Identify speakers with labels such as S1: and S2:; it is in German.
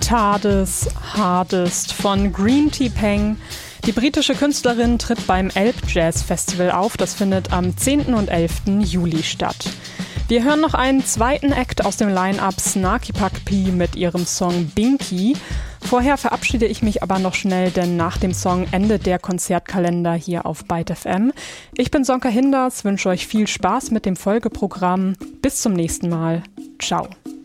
S1: TARDIS, Hardest von Green Tea Peng. Die britische Künstlerin tritt beim Elb Jazz Festival auf. Das findet am 10. und 11. Juli statt. Wir hören noch einen zweiten Act aus dem Line-Up, Snarky Puck P mit ihrem Song Binky. Vorher verabschiede ich mich aber noch schnell, denn nach dem Song endet der Konzertkalender hier auf Byte FM. Ich bin Sonka Hinders, wünsche euch viel Spaß mit dem Folgeprogramm. Bis zum nächsten Mal. Ciao.